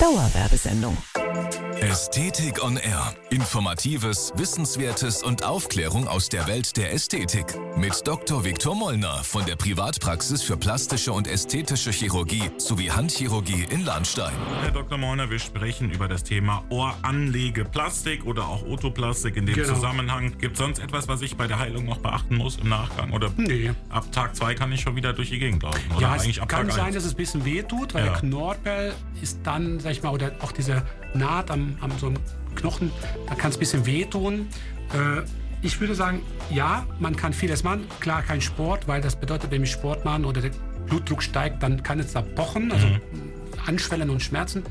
Dauerwerbesendung. Ästhetik on Air. Informatives, Wissenswertes und Aufklärung aus der Welt der Ästhetik. Mit Dr. Viktor Mollner von der Privatpraxis für plastische und ästhetische Chirurgie sowie Handchirurgie in Lahnstein. Herr Dr. Mollner, wir sprechen über das Thema Ohranlegeplastik oder auch Otoplastik in dem Zusammenhang. Gibt es sonst etwas, was ich bei der Heilung noch beachten muss im Nachgang? Oder ab Tag 2 kann ich schon wieder durch die Gegend laufen? Oder Ja, eigentlich es ab kann Tag sein, 1? dass es ein bisschen weh tut, weil der Knorpel ist dann, sag ich mal, oder auch diese Naht am so einem Knochen, da kann es ein bisschen wehtun. Ich würde sagen, ja, man kann vieles machen. Klar, kein Sport, weil das bedeutet, wenn ich Sport mache oder der Blutdruck steigt, dann kann es da pochen, also anschwellen und schmerzen.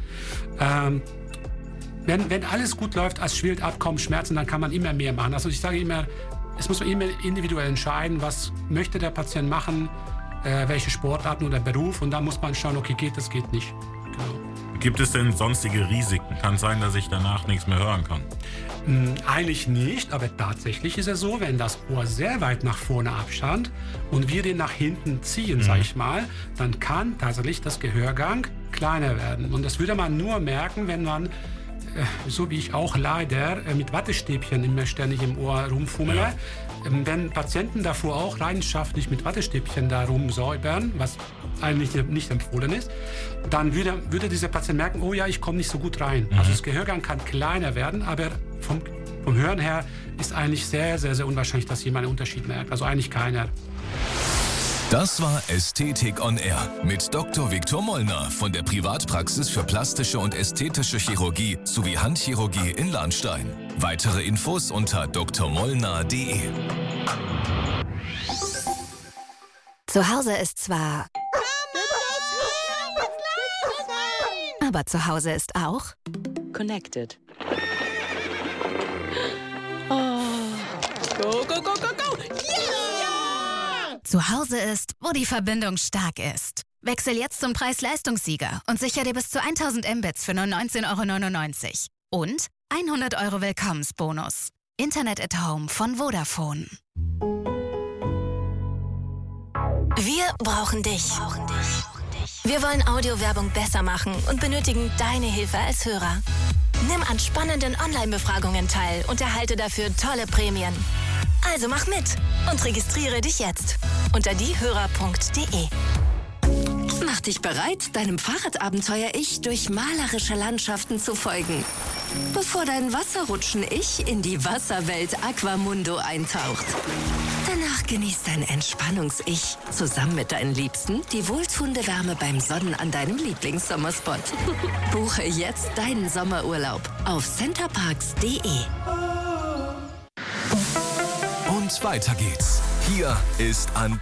Wenn alles gut läuft, als schwillt abkommen, Schmerzen, dann kann man immer mehr machen. Also ich sage immer, es muss man immer individuell entscheiden, was möchte der Patient machen, welche Sportarten oder Beruf, und dann muss man schauen, okay, geht das, geht nicht. Genau. Gibt es denn sonstige Risiken? Kann sein, dass ich danach nichts mehr hören kann. Eigentlich nicht, aber tatsächlich ist es so, wenn das Ohr sehr weit nach vorne abstand und wir den nach hinten ziehen, sag ich mal, dann kann tatsächlich das Gehörgang kleiner werden. Und das würde man nur merken, wenn man, so wie ich auch leider, mit Wattestäbchen immer ständig im Ohr rumfummele. Ja. Wenn Patienten davor auch leidenschaftlich mit Wattestäbchen da rumsäubern, was eigentlich nicht empfohlen ist, dann würde dieser Patient merken, oh ja, ich komme nicht so gut rein. Also das Gehörgang kann kleiner werden, aber vom Hören her ist eigentlich sehr, sehr, sehr unwahrscheinlich, dass jemand einen Unterschied merkt. Also eigentlich keiner. Das war Ästhetik on Air mit Dr. Viktor Mollner von der Privatpraxis für plastische und ästhetische Chirurgie sowie Handchirurgie in Lahnstein. Weitere Infos unter drmollner.de. Zu Hause ist zwar... Aber zu Hause ist auch... Connected. Go, go, go, go, go! Yeah! Zu Hause ist, wo die Verbindung stark ist. Wechsel jetzt zum Preis-Leistungssieger und sicher dir bis zu 1000 Mbits für nur 19,99 € und 100 € Willkommensbonus. Internet at Home von Vodafone. Wir brauchen dich. Wir wollen Audiowerbung besser machen und benötigen deine Hilfe als Hörer. Nimm an spannenden Online-Befragungen teil und erhalte dafür tolle Prämien. Also mach mit und registriere dich jetzt unter diehörer.de. Mach dich bereit, deinem Fahrradabenteuer-Ich durch malerische Landschaften zu folgen, bevor dein Wasserrutschen-Ich in die Wasserwelt Aquamundo eintaucht. Danach genießt dein Entspannungs-Ich zusammen mit deinen Liebsten die wohltuende Wärme beim Sonnen an deinem Lieblingssommerspot. Buche jetzt deinen Sommerurlaub auf centerparks.de. Und weiter geht's. Hier ist